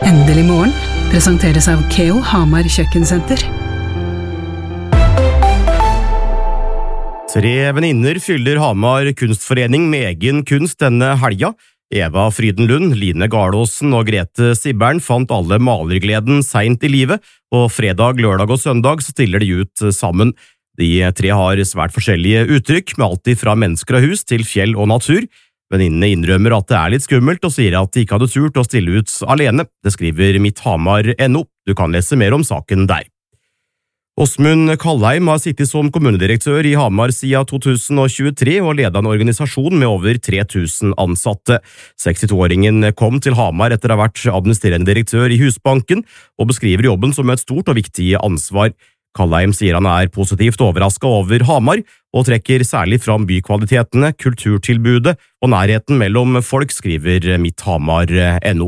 Endelig morgen presenteres av Keo Hamar Kjøkkensenter. 3 venninner fyller Hamar kunstforening med egen kunst denne helga. Eva Frydenlund, Line Garlåsen og Grete Sibbern fant alle malergleden sent i livet, og fredag, lørdag og søndag stiller de ut sammen. De 3 har svært forskjellige uttrykk, med alt fra mennesker og hus til fjell og natur. Venninnene innrømmer at det er litt skummelt og sier at de ikke hadde turt å stille ut alene. Det skriver mitthamar.no. Du kan lese mer om saken der. Åsmund Kallheim har sittet som kommunedirektør i Hamar siden 2023 og ledet en organisasjon med over 3000 ansatte. 62-åringen kom til Hamar etter å ha vært administrerende direktør i Husbanken og beskriver jobben som et stort og viktig ansvar. Kallheim sier han er positivt overrasket over Hamar, og trekker særlig fram bykvalitetene, kulturtilbudet og nærheten mellom folk, skriver mitthamar.no.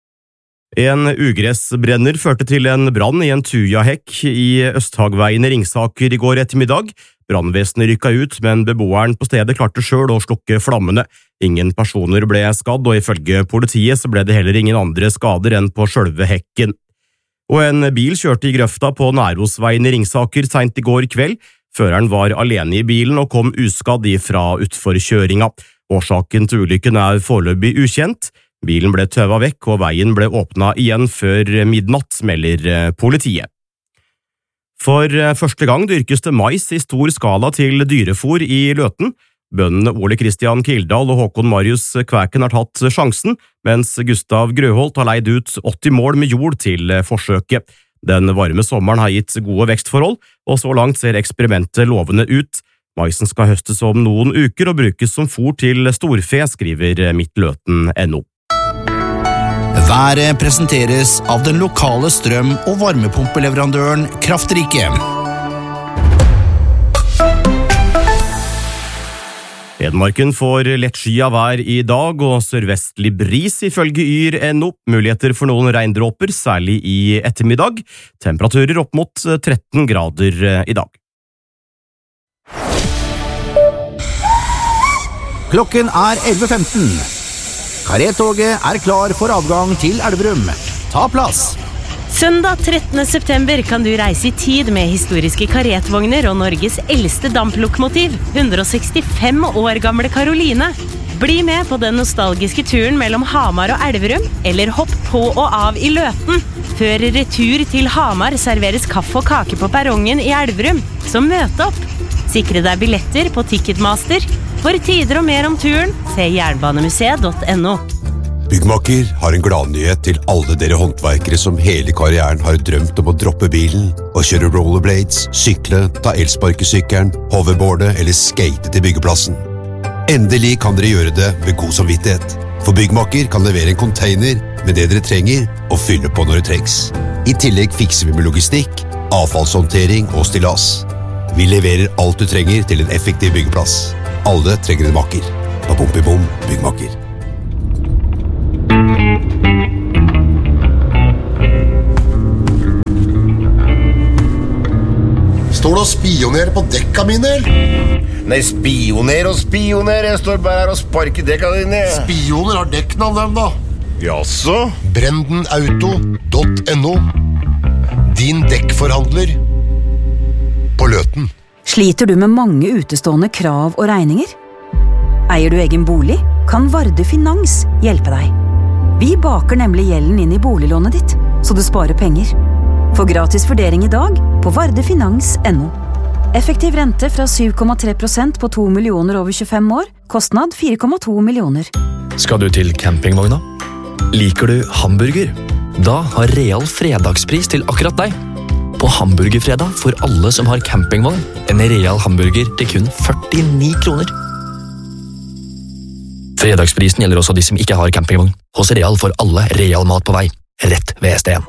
En ugressbrenner førte til en brann i en tujahekk i Østhagveien i Ringsaker i går ettermiddag. Brannvesenet rykket ut, men beboeren på stedet klarte selv å slukke flammene. Ingen personer ble skadd, og ifølge politiet så ble det heller ingen andre skader enn på selve hekken. Og en bil kjørte i grøfta på Nærosveien i Ringsaker sent i går kveld. Føreren var alene i bilen og kom uskadd ifra utforkjøringa. Årsaken til ulykken er foreløpig ukjent. Bilen ble tøvet vekk, og veien ble åpnet igjen før midnatt, melder politiet. For første gang dyrkes det mais i stor skala til dyrefôr i Løten. Bøndene Ole Kristian Kildahl og Håkon Marius Kvæken har tatt sjansen, mens Gustav Grøholt har leid ut 80 mål med jord til forsøket. Den varme sommeren har gitt gode vekstforhold, og så langt ser eksperimentet lovende ut. Maisen skal høstes om noen uker og brukes som fôr til storfe, skriver mittløten.no. Været presenteres av den lokale strøm- og varmepumpeleverandøren Kraftrike. Hedmarken får lett skya vær i dag, og sørvestlig bris ifølge yr.no. Muligheter for noen regndråper, særlig i ettermiddag. Temperaturer opp mot 13 grader i dag. Klokken er 11:15. Karetoget er klar for avgang til Elverum. Ta plass! Søndag 13. september kan du reise i tid med historiske karetvogner og Norges eldste damplokomotiv, 165 år gamle Karoline. Bli med på den nostalgiske turen mellom Hamar og Elverum, eller hopp på og av i Løten. Før retur til Hamar serveres kaffe og kake på perrongen i Elverum, så møt opp. Sikre deg billetter på Ticketmaster. For tider og mer om turen, se jernbanemuseet.no. Byggmaker har en gladnyhet til alle dere håndverkere som hele karrieren har drømt om å droppe bilen og kjøre rollerblades, sykle, ta elsparkesykkelen, hoverboarde eller skate til byggeplassen. Endelig kan dere gjøre det med god samvittighet, for Byggmaker kan levere en container med det dere trenger og fylle på når det trengs. I tillegg fikser vi med logistikk, avfallshåndtering og stillas. Vi leverer alt du trenger til en effektiv byggeplass. Alle trenger en maker. Bom, Byggmaker. Står du og spionerer på dekka mine, eller? Nei, spioner, jeg står bare her og sparker dekka dine. Spioner har dekknavn dem da. Jaså? Brendenauto.no. Din dekkforhandler på Løten. Sliter du med mange utestående krav og regninger? Eier du egen bolig? Kan Varde Finans hjelpe deg? Vi baker nemlig gjelden inn i boliglånet ditt, så du sparer penger. Få gratis vurdering i dag på vardefinans.no. Effektiv rente fra 7,3% på 2 millioner over 25 år. Kostnad 4,2 millioner. Skal du til campingvogna? Liker du hamburger? Da har Real fredagspris til akkurat deg. På hamburgerfredag for alle som har campingvogn. En Real hamburger til kun 49 kroner. Fredagsprisen gjelder også de som ikke har campingvogn. Hos Real får alle Real mat på vei. Rett ved STN.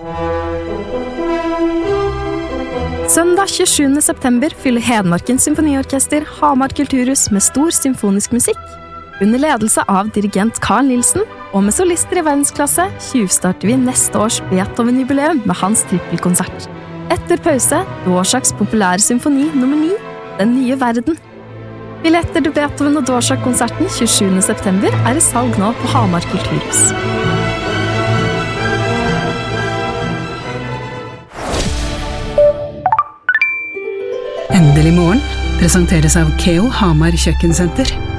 Søndag 27. september fyller Hedmarkens Symfoniorkester Hamar Kulturhus med stor symfonisk musikk. Under ledelse av dirigent Carl Nielsen, og med solister i verdensklasse, tjuvstarter vi neste års Beethoven-jubileum med hans trippelkonsert. Etter pause, Dvořáks populære symfoni nummer 9, Den nye verden. Billetter til Beethoven og Dvořák-konserten 27. september er i salg nå på Hamar Kulturhus. Endelig morgen presenteres av Keo Hamar Kjøkkensenter.